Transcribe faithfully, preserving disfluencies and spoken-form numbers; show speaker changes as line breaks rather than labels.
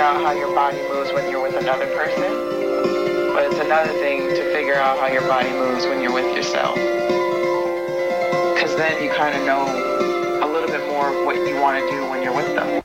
out how your body moves when you're with another person, but it's another thing to figure out how your body moves when you're with yourself. Because then you kind of know a little bit more of what you want to do when you're with them.